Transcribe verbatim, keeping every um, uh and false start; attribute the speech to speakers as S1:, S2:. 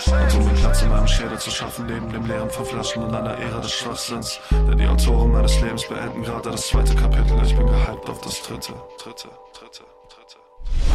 S1: Und um mir Platz in meinem Schädel zu schaffen, neben dem Leeren von Flaschen und einer Ära des Schwachsinns. Denn die Autoren meines Lebens beenden gerade das zweite Kapitel. Ich bin gehypt auf das dritte, dritte, dritte, dritte.